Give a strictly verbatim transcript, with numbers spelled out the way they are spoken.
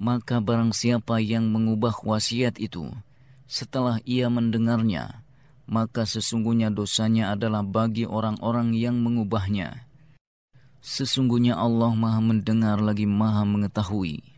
Maka barang siapa yang mengubah wasiat itu setelah ia mendengarnya, maka sesungguhnya dosanya adalah bagi orang-orang yang mengubahnya. Sesungguhnya Allah Maha mendengar lagi Maha mengetahui.